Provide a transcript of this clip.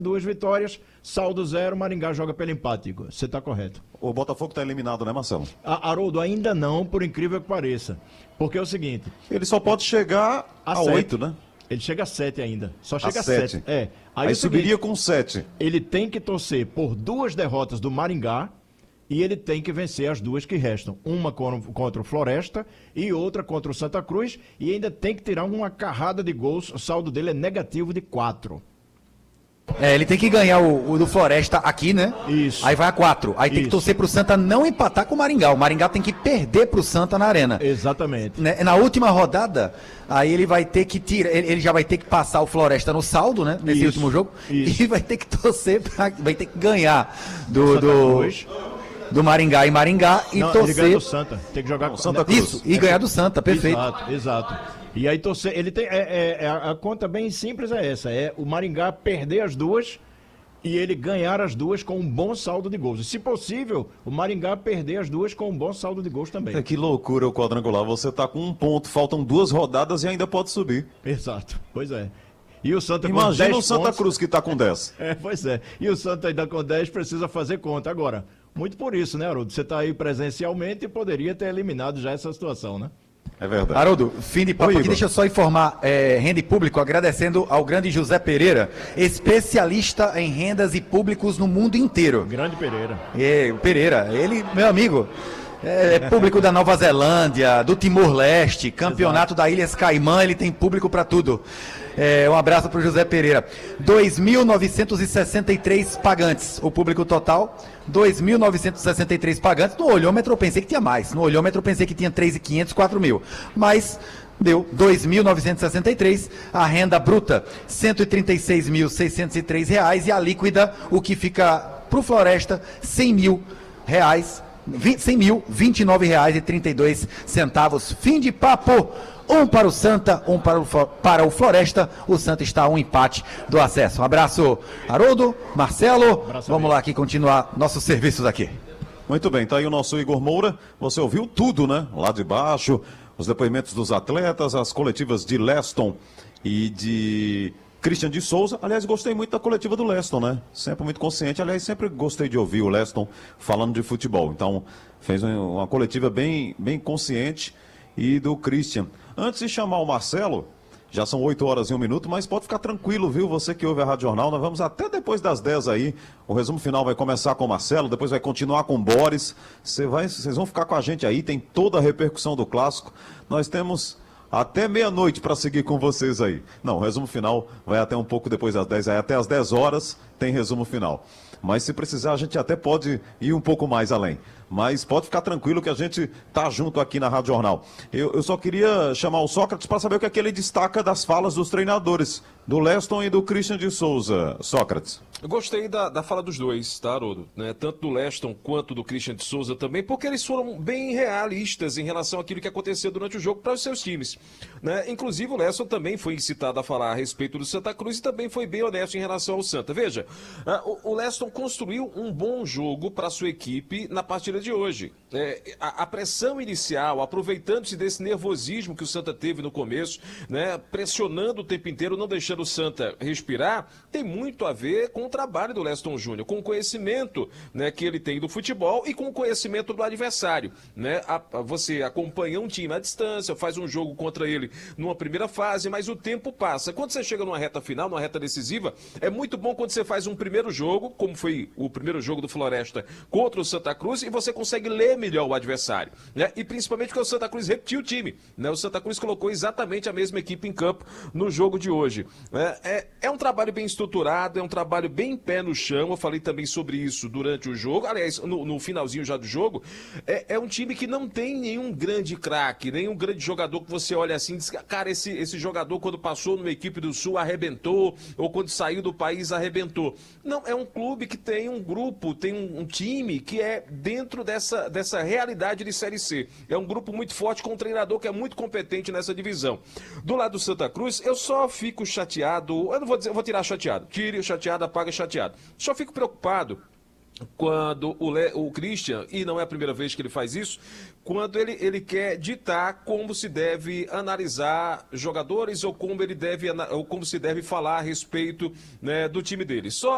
2 vitórias, saldo 0, Maringá joga pelo empate, Igor. Você está correto. O Botafogo está eliminado, né, Marcelo? Haroldo, ainda não, por incrível que pareça. Porque é o seguinte... Ele só pode chegar a 8, né? Ele chega a 7 ainda. Só chega a 7. 7. É. Aí é subiria com 7. Ele tem que torcer por 2 derrotas do Maringá e ele tem que vencer as 2 que restam. Uma contra o Floresta e outra contra o Santa Cruz. E ainda tem que tirar uma carrada de gols. O saldo dele é negativo de 4. Ele tem que ganhar o do Floresta aqui, né? Isso. Aí vai a 4. Aí tem que Isso. torcer pro Santa não empatar com o Maringá. O Maringá tem que perder pro Santa na Arena. Exatamente. Na última rodada, aí ele vai ter que tirar. Ele já vai ter que passar o Floresta no saldo, né? Nesse Isso. último jogo. Isso. E vai ter que torcer, vai ter que ganhar Santa Cruz. do Maringá e Maringá e Não, torcer. ele ganha do Santa. Tem que jogar com Santa Cruz. Isso, e ganhar do Santa, perfeito. Exato. E aí torcer. Ele tem. A conta bem simples é essa: é o Maringá perder as 2 e ele ganhar as 2 com um bom saldo de gols. E, se possível, o Maringá perder as 2 com um bom saldo de gols também. Que loucura o quadrangular. Você tá com 1 ponto, faltam 2 rodadas e ainda pode subir. Exato, pois é. E o Santa com Imagina 10 o Santa pontos... Cruz que tá com 10. Pois é. E o Santa ainda com 10 precisa fazer conta. Agora, muito por isso, né, Haroldo? Você tá aí presencialmente e poderia ter eliminado já essa situação, né? É verdade. Haroldo, fim de papo Oi, aqui, Igor. deixa eu só informar, renda e público, agradecendo ao grande José Pereira, especialista em rendas e públicos no mundo inteiro. Grande Pereira. O Pereira, ele, meu amigo, é público da Nova Zelândia, do Timor-Leste, campeonato da Ilhas Caimã, ele tem público para tudo. Um abraço para o José Pereira. 2.963 pagantes, o público total, 2.963 pagantes. No olhômetro eu pensei que tinha mais, no olhômetro eu pensei que tinha 3.500, 4.000, mas deu 2.963, a renda bruta R$ 136.603 e a líquida, o que fica para o Floresta, R$ 100.000, R$ 100.029,32. Fim de papo. Um para o Santa, um para o Floresta. O Santa está a um empate do acesso. Um abraço, Haroldo, Marcelo. Vamos lá aqui continuar nossos serviços aqui. Muito bem, tá aí o nosso Igor Moura. Você ouviu tudo, né? Lá de baixo, os depoimentos dos atletas, as coletivas de Leston e de Christian de Souza. Aliás, gostei muito da coletiva do Leston, né? Sempre muito consciente. Aliás, sempre gostei de ouvir o Leston falando de futebol. Então, fez uma coletiva bem consciente. E do Christian. Antes de chamar o Marcelo, já são 8 horas e 1 minuto, mas pode ficar tranquilo, viu? Você que ouve a Rádio Jornal, nós vamos até depois das 10 aí. O resumo final vai começar com o Marcelo, depois vai continuar com o Boris. Vocês vão ficar com a gente aí, tem toda a repercussão do clássico. Nós temos até meia-noite para seguir com vocês aí. Não, o resumo final vai até um pouco depois das 10, aí até as 10 horas tem resumo final. Mas se precisar, a gente até pode ir um pouco mais além. Mas pode ficar tranquilo que a gente tá junto aqui na Rádio Jornal. Eu só queria chamar o Sócrates para saber o que é que ele destaca das falas dos treinadores, do Leston e do Christian de Souza. Sócrates. Eu gostei da fala dos dois, tá, Haroldo? Né? Tanto do Leston quanto do Christian de Souza também, porque eles foram bem realistas em relação àquilo que aconteceu durante o jogo para os seus times. Né? Inclusive o Leston também foi incitado a falar a respeito do Santa Cruz e também foi bem honesto em relação ao Santa. Veja, o Leston construiu um bom jogo para a sua equipe na partida de hoje. A pressão inicial, aproveitando-se desse nervosismo que o Santa teve no começo, né? Pressionando o tempo inteiro, não deixando o Santa respirar, tem muito a ver com o trabalho do Leston Júnior, com o conhecimento, né, que ele tem do futebol e com o conhecimento do adversário. Né? Você acompanha um time à distância, faz um jogo contra ele numa primeira fase, mas o tempo passa. Quando você chega numa reta final, numa reta decisiva, é muito bom quando você faz um primeiro jogo, como foi o primeiro jogo do Floresta contra o Santa Cruz, e você consegue ler melhor o adversário. Né? E principalmente porque o Santa Cruz repetiu o time. Né? O Santa Cruz colocou exatamente a mesma equipe em campo no jogo de hoje. É um trabalho bem estruturado, é um trabalho bem pé no chão. Eu falei também sobre isso durante o jogo. Aliás, no finalzinho já do jogo, é um time que não tem nenhum grande craque, nenhum grande jogador que você olha assim e diz, cara, esse jogador quando passou numa equipe do Sul arrebentou, ou quando saiu do país arrebentou. Não, é um clube que tem um grupo, tem um time que é dentro dessa realidade de Série C. É um grupo muito forte com um treinador que é muito competente nessa divisão. Do lado do Santa Cruz, eu só fico chateado, eu não vou dizer, eu vou tirar chateado. Tire o chateado, apaga chateado. Só fico preocupado quando o Christian, e não é a primeira vez que ele faz isso, quando ele quer ditar como se deve analisar jogadores ou como se deve falar a respeito, né, do time dele. Só